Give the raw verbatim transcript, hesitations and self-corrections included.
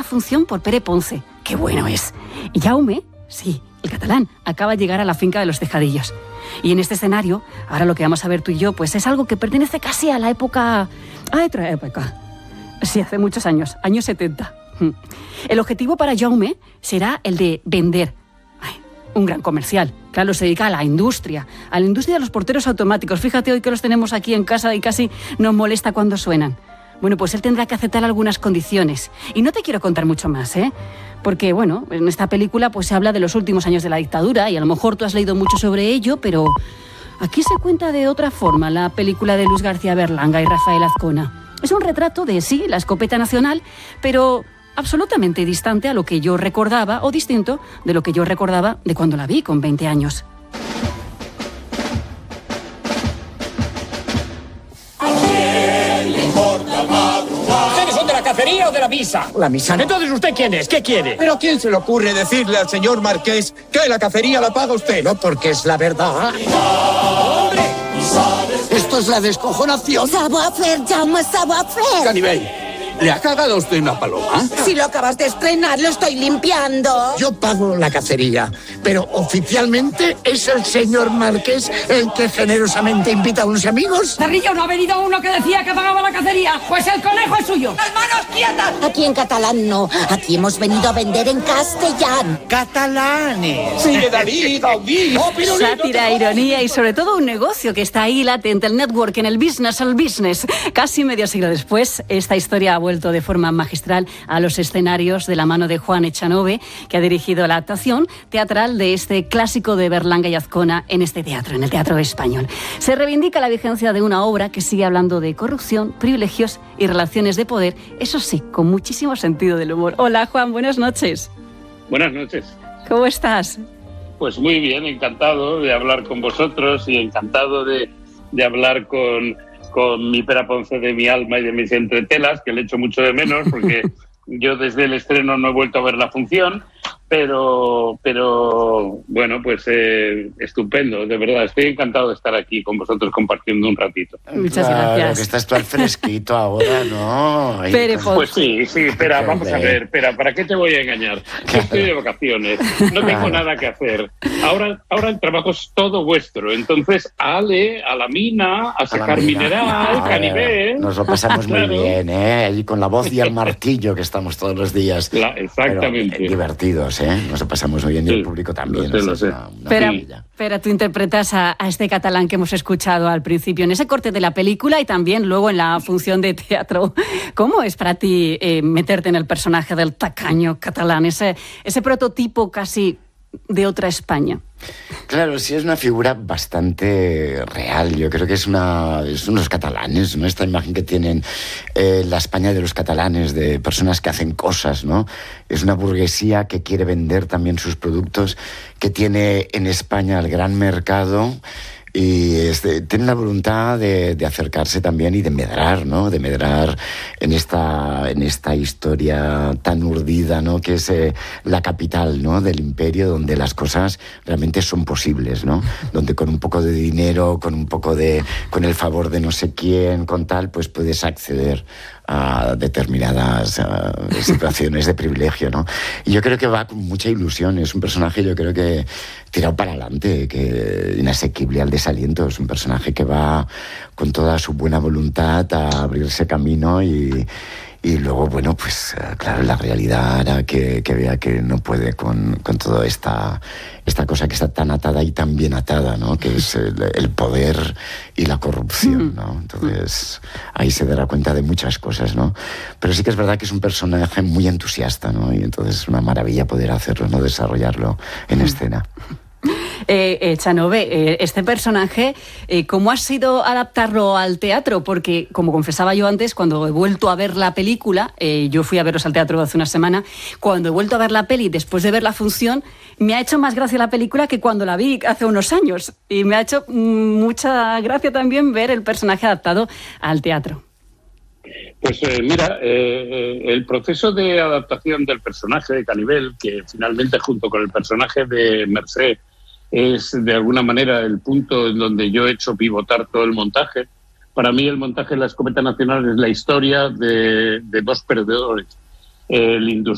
función por Pere Ponce. ¡Qué bueno es! Y Jaume, sí, el catalán, acaba de llegar a la finca de los Tejadillos. Y en este escenario, ahora lo que vamos a ver tú y yo, pues es algo que pertenece casi a la época... a otra época. Sí, hace muchos años, años setenta. El objetivo para Jaume será el de vender. Ay, un gran comercial. Claro, se dedica a la industria, a la industria de los porteros automáticos. Fíjate hoy que los tenemos aquí en casa y casi nos molesta cuando suenan. Bueno, pues él tendrá que aceptar algunas condiciones. Y no te quiero contar mucho más, ¿eh? Porque, bueno, en esta película pues se habla de los últimos años de la dictadura y a lo mejor tú has leído mucho sobre ello, pero aquí se cuenta de otra forma la película de Luz García Berlanga y Rafael Azcona. Es un retrato de, sí, la escopeta nacional, pero absolutamente distante a lo que yo recordaba, o distinto de lo que yo recordaba de cuando la vi con veinte años. ¿Cacería o de la misa? La misa no. Entonces, ¿usted quién es? ¿Qué quiere? ¿Pero a quién se le ocurre decirle al señor Marqués que la cacería la paga usted? No, porque es la verdad. ¡Hombre! Esto es la descojonación. Savoir-faire, Jaume, savoir-faire. Canibel, ¿le ha cagado usted una paloma? Si lo acabas de estrenar, lo estoy limpiando. Yo pago la cacería, pero oficialmente es el señor Marqués el que generosamente invita a unos amigos. Cerrillo, ¿no ha venido uno que decía que pagaba la cacería? Pues el conejo es suyo. ¡Las manos quietas! Aquí en catalán no. Aquí hemos venido a vender en castellano. Catalanes. Sí, Dalí, Gaudí. Oh, Pirulí, Sátira, no te... ironía y sobre todo un negocio que está ahí latente, el network, en el business al business. Casi medio siglo después, esta historia ha vuelto de forma magistral a los escenarios de la mano de Juan Echanove, que ha dirigido la adaptación teatral de este clásico de Berlanga y Azcona en este teatro, en el Teatro Español. Se reivindica la vigencia de una obra que sigue hablando de corrupción, privilegios y relaciones de poder, eso sí, con muchísimo sentido del humor. Hola, Juan, buenas noches. Buenas noches. ¿Cómo estás? Pues muy bien, encantado de hablar con vosotros y encantado de, de hablar con, con mi Pere Ponce de mi alma y de mis entretelas, que le echo mucho de menos porque yo desde el estreno no he vuelto a ver la función, pero, pero bueno, pues eh, estupendo, de verdad, estoy encantado de estar aquí con vosotros compartiendo un ratito. Muchas claro, gracias. Que estás tú al fresquito ahora, ¿no? Ahí, Pere con- Pues sí, sí, espera, vamos a ver, espera, ¿para qué te voy a engañar? Yo estoy de vacaciones, no tengo nada que hacer. Ahora, ahora el trabajo es todo vuestro, entonces ale, a la mina, a sacar a la mina. mineral, Ah, Canibel. Nos lo pasamos muy Claro. bien, ¿eh? Allí con la voz y el martillo que estamos todos los días. La- exactamente. Pero, eh, divertidos, ¿eh? Nos lo pasamos muy bien y Sí, el público también. lo sé, o sea, lo es sé. una- una Pero, maravilla. pero tú interpretas a, a este catalán que hemos escuchado al principio en ese corte de la película y también luego en la función de teatro. ¿Cómo es para ti eh, meterte en el personaje del tacaño catalán, ese, ese prototipo casi de otra España? Claro, sí es una figura bastante real. Yo creo que es una es unos catalanes, ¿no? Esta imagen que tienen eh, la España de los catalanes, de personas que hacen cosas, ¿no? Es una burguesía que quiere vender también sus productos, que tiene en España el gran mercado. Y este, tiene la voluntad de, de acercarse también y de medrar, ¿no? De medrar en esta, en esta historia tan urdida, ¿no? Que es eh, la capital, ¿no? Del imperio, donde las cosas realmente son posibles, ¿no? Donde con un poco de dinero, con un poco de... con el favor de no sé quién, con tal, pues puedes acceder a determinadas uh, situaciones de privilegio, ¿no? Y yo creo que va con mucha ilusión. Es un personaje, yo creo que tirado para adelante, que inasequible al desaliento. Es un personaje que va con toda su buena voluntad a abrirse camino y... Y luego, bueno, pues claro, la realidad hará que, que vea que no puede con, con toda esta, esta cosa que está tan atada y tan bien atada, ¿no? Que es el, el poder y la corrupción, ¿no? Entonces, ahí se dará cuenta de muchas cosas, ¿no? Pero sí que es verdad que es un personaje muy entusiasta, ¿no? Y entonces es una maravilla poder hacerlo, ¿no? Desarrollarlo en escena. Eh, eh, Echanove, eh, este personaje, eh, ¿cómo ha sido adaptarlo al teatro? Porque, como confesaba yo antes, cuando he vuelto a ver la película, eh, yo fui a veros al teatro hace una semana, cuando he vuelto a ver la peli, después de ver la función, me ha hecho más gracia la película que cuando la vi hace unos años. Y me ha hecho mm, mucha gracia también ver el personaje adaptado al teatro. Pues eh, mira, eh, el proceso de adaptación del personaje de Canibel, que finalmente junto con el personaje de Mercè es de alguna manera el punto en donde yo he hecho pivotar todo el montaje. Para mí el montaje de La Escopeta Nacional es la historia de, de dos perdedores, el industrial